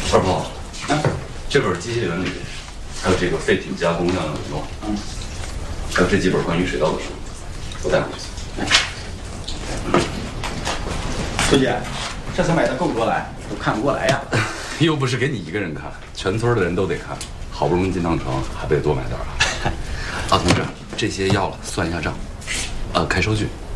二炮，这本机械原理，还有这个废品加工量有用，还有这几本关于水稻的书，都带回去。 书记，这次买的够多了，都看不过来呀。 又不是给你一个人看，全村的人都得看。好不容易进趟城，还不得多买点啊？啊，同志，这些要了，算一下账，开收据。